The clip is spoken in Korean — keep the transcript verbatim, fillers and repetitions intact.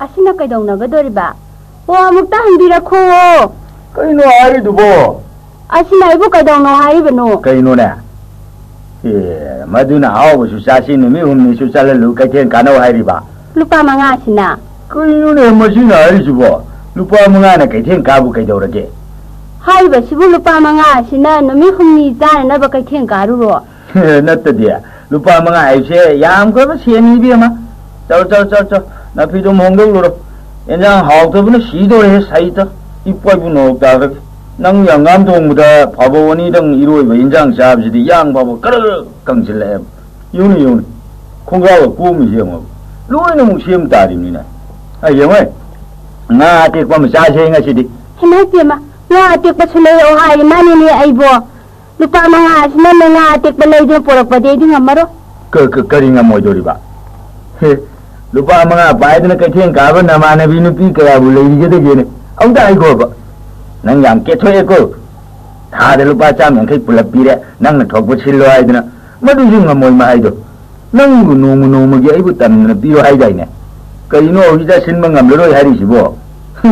아시나 까이동나가더리바. 와 묵다 한비라코. 까이노 아이두보. 아시나 이보 까이동나 하이베노. 까이노네. 예, 마두나 아오부 수사시는 미움니 수사를 루까텐 가노 하이리바. 루파 망아 아시나. 까이노네 마시나 아이주보. 루파 망아나 까텐 가부 까이도라게. 하이바 시부 루파 망아 아시나 노미 훔니 자네 나바 까텐 가루로. 나따디야. 루파 망아 아이세 양거바 시엔이비야마. 저저저저 나 피도 몽동로로. 인장 하우터부는 시도해 사이다. 이빠이분 없다가. năng yang ngam thong muda phabawani dang iroi ba injang sab jidi yang babu kar kang chile yuni yuni khongga ko mi yem loi na mu siem ta ri ni na ai yem ai nga te kwa ma sa che nga sidi hina te ma nga te pa chule o hai mani ni ai bo lupa ma nga sna na nga te pa lai de porak pa de di ngamaro ka ka kari nga mo jori ba he lupa ma nga bai de ka thien ka ba na ma na bi nu pi ka ya bu lai ji de je ne ông ta ai ko ba nang yang ke thoe ko tha de lupa cha men khai pulap pi re nang na thok bu chil lo ai dina madu jing nga moi ma ai do nang gu no mu no mu ge ai bu tan na pi ro ai dai ne kai no hi da sin ma ngam lo ro hai ri si bo